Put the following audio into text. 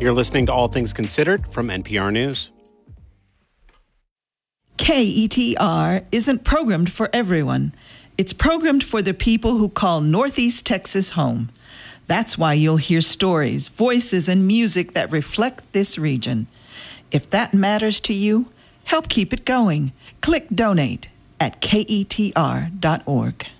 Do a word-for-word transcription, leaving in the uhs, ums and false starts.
You're listening to All Things Considered from N P R News. K E T R isn't programmed for everyone. It's programmed for the people who call Northeast Texas home. That's why you'll hear stories, voices, and music that reflect this region. If that matters to you, help keep it going. Click donate at K E T R dot org.